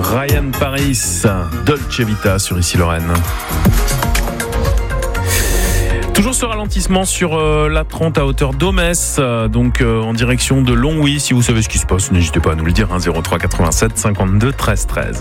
Ryan Paris, Dolce Vita sur Ici Lorraine. Toujours ce ralentissement sur la 30 à hauteur d'Aumesse, donc en direction de Longwy. Si vous savez ce qui se passe, n'hésitez pas à nous le dire, 03 87 52 13 13.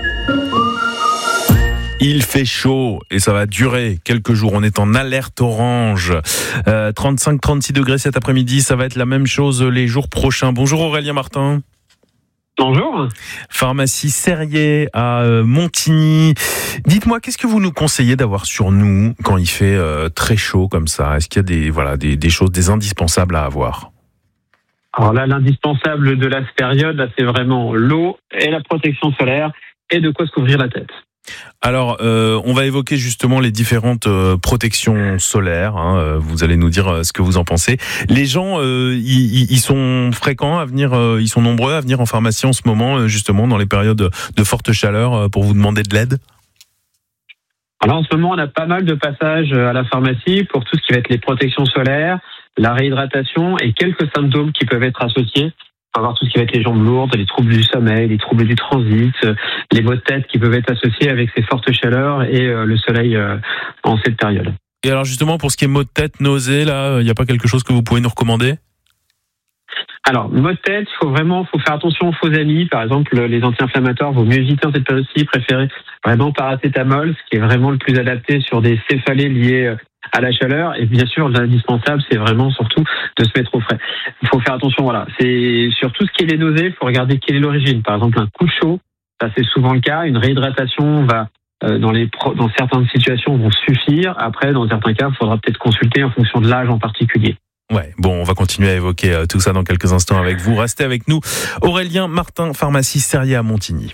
Il fait chaud et ça va durer quelques jours. On est en alerte orange. 35-36 degrés cet après-midi. Ça va être la même chose les jours prochains. Bonjour Aurélien Martin. Bonjour. Pharmacie Serrier à Montigny. Dites-moi, qu'est-ce que vous nous conseillez d'avoir sur nous quand il fait très chaud comme ça ? Est-ce qu'il y a des choses, des indispensables à avoir ? Alors là, l'indispensable de la période, là, c'est vraiment l'eau et la protection solaire et de quoi se couvrir la tête. Alors, on va évoquer justement les différentes protections solaires. Vous allez nous dire ce que vous en pensez. Les gens, ils sont fréquents à venir, ils sont nombreux à venir en pharmacie en ce moment, justement dans les périodes de forte chaleur, pour vous demander de l'aide. Alors en ce moment, on a pas mal de passages à la pharmacie pour tout ce qui va être les protections solaires, la réhydratation et quelques symptômes qui peuvent être associés. On va voir tout ce qui va être les jambes lourdes, les troubles du sommeil, les troubles du transit, les maux de tête qui peuvent être associés avec ces fortes chaleurs et le soleil en cette période. Et alors justement, pour ce qui est maux de tête, nausées, là, il n'y a pas quelque chose que vous pouvez nous recommander ? Alors, maux de tête, faut faire attention aux faux amis. Par exemple, les anti-inflammatoires, vaut mieux éviter en cette période-ci, préférer vraiment paracétamol, ce qui est vraiment le plus adapté sur des céphalées liées à la chaleur. Et bien sûr, l'indispensable, c'est vraiment surtout de se mettre au frais. Il faut faire attention, voilà. C'est sur tout ce qui est les nausées, il faut regarder quelle est l'origine. Par exemple, un coup chaud, ça c'est souvent le cas. Une réhydratation va, dans certaines situations, vont suffire. Après, dans certains cas, il faudra peut-être consulter en fonction de l'âge en particulier. Ouais, bon, on va continuer à évoquer tout ça dans quelques instants avec vous. Restez avec nous. Aurélien Martin, pharmacie Serrier à Montigny.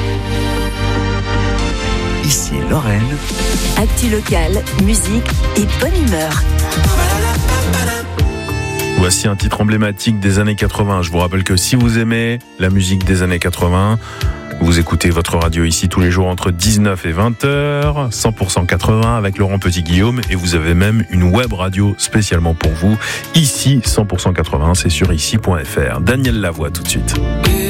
Ici Lorraine. Actu locale, musique et bonne humeur. Voici un titre emblématique des années 80. Je vous rappelle que si vous aimez la musique des années 80, vous écoutez votre radio ici tous les jours entre 19 et 20h, 100% 80 avec Laurent Petit-Guillaume, et vous avez même une web radio spécialement pour vous. Ici, 100% 80, c'est sur ici.fr. Daniel Lavoie tout de suite.